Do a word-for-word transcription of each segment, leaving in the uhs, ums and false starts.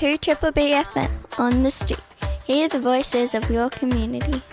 to Triple B F M on the street. Hear the voices of your community.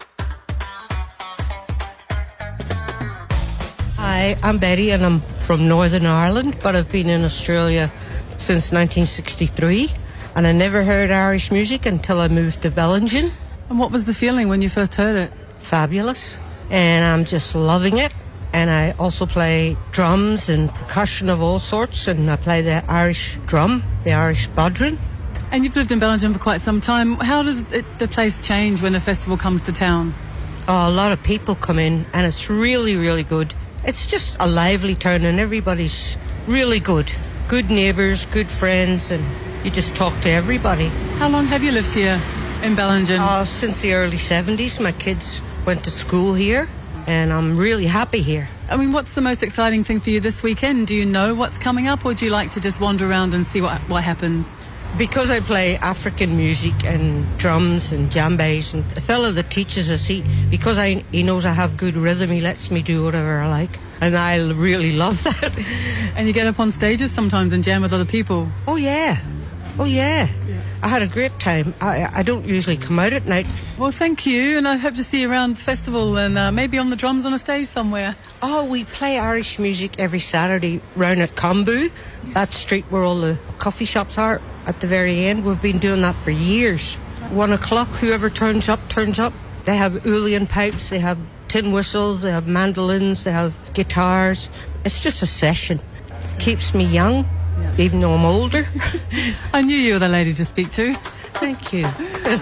Hi, I'm Betty and I'm from Northern Ireland, but I've been in Australia since nineteen sixty-three, and I never heard Irish music until I moved to Bellingen. And what was the feeling when you first heard it? Fabulous, and I'm just loving it. And I also play drums and percussion of all sorts, and I play the Irish drum, the Irish bodhran. And you've lived in Bellingen for quite some time. How does it, the place change when the festival comes to town? Oh, a lot of people come in, and it's really, really good. It's just a lively town, and everybody's really good. Good neighbours, good friends, and you just talk to everybody. How long have you lived here in Bellingen? Oh, since the early seventies. My kids went to school here, and I'm really happy here. I mean, what's the most exciting thing for you this weekend? Do you know what's coming up, or do you like to just wander around and see what what happens? Because I play African music and drums and djembes, and the fellow that teaches us, he, because I, he knows I have good rhythm, he lets me do whatever I like. And I really love that. And you get up on stages sometimes and jam with other people? Oh, yeah. Oh, yeah. yeah. I had a great time. I, I don't usually come out at night. Well, thank you, and I hope to see you around the festival and uh, maybe on the drums on a stage somewhere. Oh, we play Irish music every Saturday round at Combu, that street where all the coffee shops are at the very end. We've been doing that for years. One o'clock, whoever turns up, turns up. They have uilleann pipes, they have tin whistles, they have mandolins, they have guitars. It's just a session. Keeps me young, yeah. Even though I'm older. I knew you were the lady to speak to. Thank you.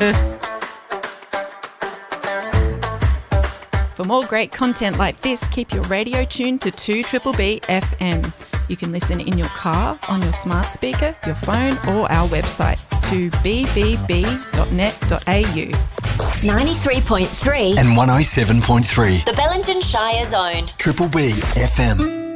For more great content like this, keep your radio tuned to two Triple B F M. You can listen in your car, on your smart speaker, your phone, or our website, to b b b dot net dot a u. ninety-three point three and one oh seven point three. The Bellingen Shire Zone. Triple B F M.